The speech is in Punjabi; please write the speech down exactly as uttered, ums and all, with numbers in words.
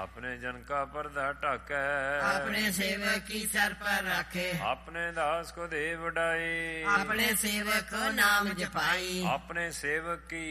ਆਪਣੇ ਜਨ ਕਾ ਪਰਦਾ ਢਾਕੈ। ਆਪਣੇ ਸੇਵਕ ਕੀ ਸਰ ਪਰ ਰੱਖੇ। ਆਪਣੇ ਦਾਸ ਕੋ ਦੇ ਵਡਾਈ। ਆਪਣੇ ਸੇਵਕ ਕੋ ਨਾਮ ਜਪਾਈ। ਆਪਣੇ ਸੇਵਕ ਕੀ